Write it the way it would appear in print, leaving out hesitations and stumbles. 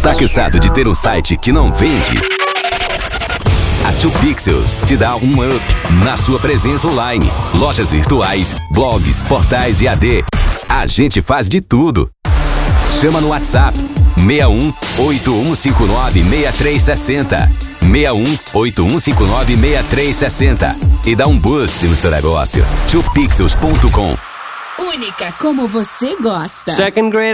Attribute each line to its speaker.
Speaker 1: Tá cansado de ter um site que não vende? A 2Pixels te dá um up na sua presença online. Lojas virtuais, blogs, portais e AD. A gente faz de tudo. Chama no WhatsApp 61 8159 6360. 61 8159 6360 e dá um boost no seu negócio. 2Pixels.com.
Speaker 2: Única como você gosta.
Speaker 3: Second grade